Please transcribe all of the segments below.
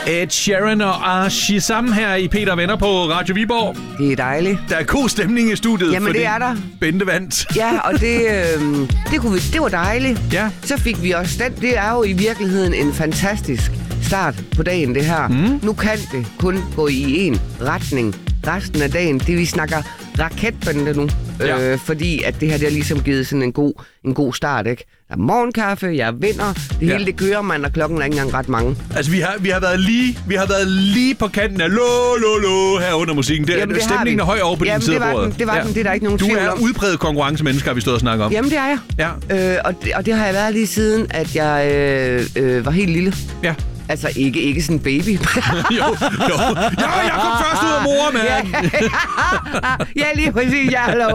Ed Sheeran og Shazam her i Peter Venner på Radio Viborg. Det er dejligt. Der er god stemning i studiet. Jamen, det er der. Bente vandt. Ja, og det var dejligt. Ja. Så fik vi også den. Det er jo i virkeligheden en fantastisk start på dagen, det her. Nu kan det kun gå i en retning resten af dagen. Det vi snakker raketbande nu. Ja. Fordi at det her, det har ligesom givet sådan en god start, ikke? Der er morgenkaffe, jeg vinder. Det hele, det kører man, og klokken er ikke engang ret mange. Altså, vi har været lige på kanten af lo her under musikken. Stemningen er høj over på din side af bordet. Det var den. Det er der ikke nogen tvivl om. Du er udpræget konkurrencemenneske, har vi stået og snakket om. Jamen, det er jeg. Ja. Og det har jeg været lige siden, at jeg var helt lille. Ja. Altså, ikke sådan en baby. jo. Jeg kom først ud af mor, mand. Ja, lige præcis. Ja, lo.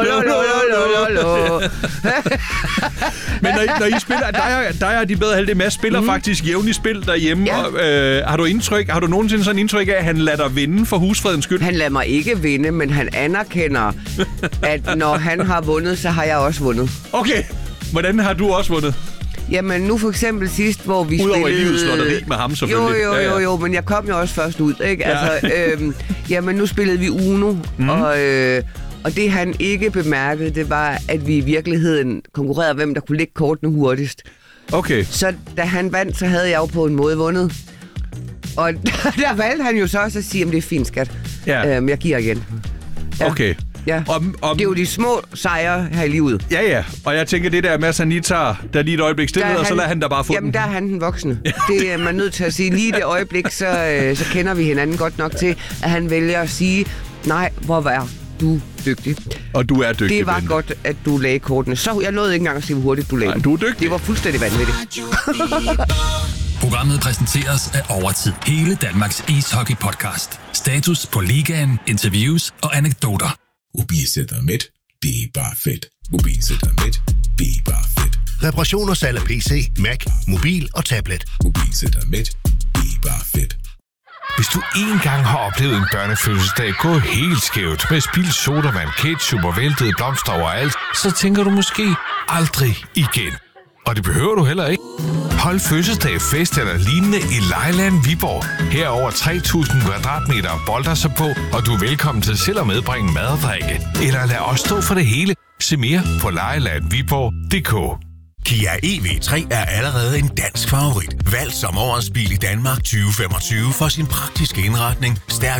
Men når I spiller, dig og de bedre halvdel Mads spiller faktisk jævnligt spil derhjemme. Ja. Og, har du nogensinde sådan indtryk af, at han lader dig vinde for husfredens skyld? Han lader mig ikke vinde, men han anerkender, at når han har vundet, så har jeg også vundet. Okay. Hvordan har du også vundet? Jamen, nu for eksempel sidst, hvor vi Udover spillede... i livets lotteri med ham, selvfølgelig. Jo, men jeg kom jo også først ud, ikke? Ja. Altså, jamen, nu spillede vi Uno, og det han ikke bemærkede, det var, at vi i virkeligheden konkurrerede, hvem der kunne lægge kortene hurtigst. Okay. Så da han vandt, så havde jeg jo på en måde vundet. Og der valgte han jo så også at sige, at det er fint, skat. Ja. Jeg giver igen. Ja. Okay. Ja. Det er jo de små sejre her i livet. Ja. Og jeg tænker, det der med, at han lige tager der lige et øjeblik stille, og så lader han der bare få Jamen, der er han den voksne. Det er man nødt til at sige. Lige i det øjeblik, så kender vi hinanden godt nok til, at han vælger at sige, nej, hvor var du dygtig. Og du er dygtig. Det var godt, at du lagde kortene. Så jeg nåede ikke engang at sige, hvor hurtigt du lagde. Nej, du er dygtig. Det var fuldstændig vanvittigt. Programmet præsenteres af Overtid. Hele Danmarks ishockey-podcast. Status på ligaen, interviews og anekdoter. Mobilcenter Midt. Det er bare fedt. Mobilcenter Midt. Det er bare fedt. Reparation og salg af PC, Mac, mobil og tablet. Mobilcenter Midt. Det er bare fedt. Hvis du engang har oplevet en børnefødselsdag gå helt skævt med spildt sodavand, ketchup og væltede blomster overalt, så tænker du måske aldrig igen. Og det behøver du heller ikke. Hold fødselsdag, fest eller lignende i Lejeland Viborg. Her er over 3.000 kvadratmeter bolder sig på, og du er velkommen til selv at medbringe mad og drikke. Eller lad os stå for det hele. Se mere på lejelandviborg.dk. Kia EV3 er allerede en dansk favorit. Valgt som årets bil i Danmark 2025 for sin praktiske indretning, stærke